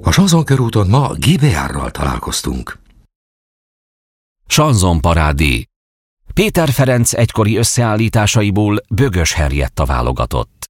A Sanzonkörúton ma GBR-ral találkoztunk. Sanzonparádi. Péter Ferenc egykori összeállításaiból Bögös Henrietta válogatott.